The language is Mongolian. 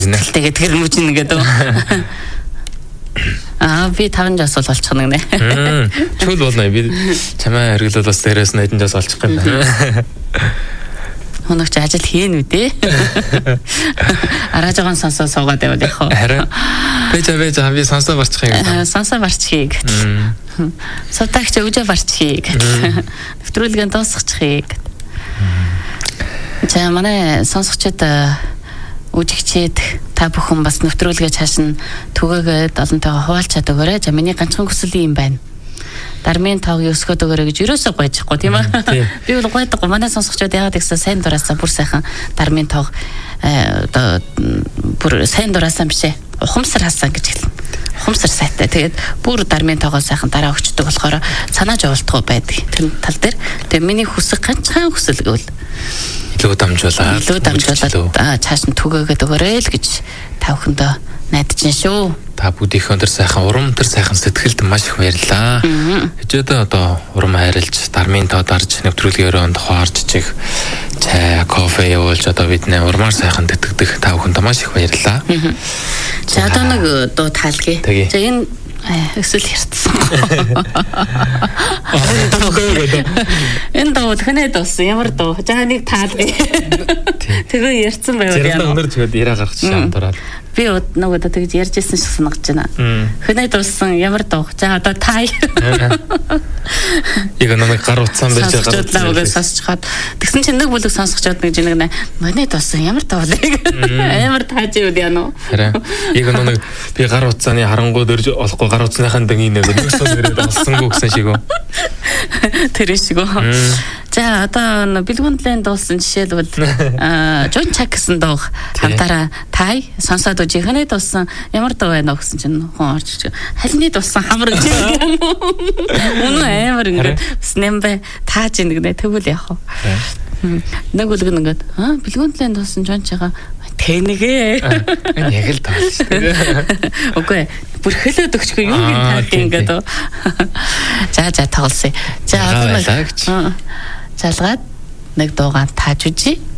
Тэгээд тэр мөчн ингээд би 5 жас болчих нэг нэ. Чүл болно би чамаа хэрэглэл бас дээрээс нь 1 жас олчих юм байна. Хоногч ажил хийн үдээ. Араажгаан сонсоо суугаад байвал яах вэ? Харин би сонсоо барчих юм. Сонсоо барчихъя гэт. Сутагч өжөө барчихъя гэт. Нэвтрүүлгийн дуусгачихъя гэт. За манай сонсогчид үжигчээд та бүхэн бас нэвтрүүлгээ цааш нь түгээгээд олонтойгоо хуваалцаад өгөөрэй. За миний ганцхан хүсэл юм байна. Дармын тоог өсгөөд өгөөрэй гэж юусоо гойчихгүй тийм ээ. Би бол гойдгүй. Манай сонсогчдод яагаад гэсэн сайн дураасаа бүр сайхан дармын тоог оо бүр сайн дураасаа бишээ. Ухамсар хасан гэж хэлнэ. Ухамсар сайтай. Тэгээд бүр дармын тоогоо сайхан дараа өгчдөг болохоор санааж явуултгүй байдаг. Тэр тал дээр тэгээд миний хүсэл ганцхан хүсэл гэвэл илүү дамжуулаад цааш нь түгээгээд өгөөрэй л гэж та бүхэндээ найдаж байна шүү. Та бүдийнх өндөр сайхан урам тэр сайхан сэтгэлд маш их баярлаа. Хэжээдээ одоо урам хайрлж дармын тоо дарж нэвтрүүлгээрөө хаарч чих чай, кофе явуулж одоо бидний урмаар сайхан тэтгэдэг та бүхэнд маш их баярлаа. За одоо нэг дуу таалгая. За энэ эсвэл ярьсан. Энэ дуу тэнэ дуусан ямар дуу? За нэг таалгая. Тэгээ ярьсан байвал яа. Өндөр чигэд яриа гаргах шаардаад. Би нөгөө тэгж ярьж ирсэн шиг санагдаж байна. Хэнэ дуусан ямар дуу? За одоо тай. Яг нэг гар утсан байж байгаа. Сонсчоод тэгсэн чинь нэг бүлэг сонсогчод нэг манай дуусан ямар дуу вэ? Амар тааж юу яана. Яг нэг би гар утсаны харангууд өрж олохгүй гар утсныхаа дэгийн нэг өсөж ирээд олсонгүй гэсэн шиг үү. Тэр шиг үү. За одоо бэлгүндлэн дуулсан жишээлбэл Жон Чак гэсэн дуу хамтаараа тай сонсоод үжих хэнэ дуулсан ямар дуу байна гэсэн чинь хүн орж халины дуулсан хамар гэж юм. Үнэн амар ингээд бас нэмбэ тааж ингэнэ тэгвэл яах вэ? Нэг үлгэн ингээд бэлгүндлэн дуулсан Жон Чагаа тэнэгээ. Энэ яг л тааш шүү дээ. Үгүй бүр хөлөөд өгчгүй юу гин таах ингээд. За тоглосон. За одоо залгаад нэг дуугаан тааж үжи.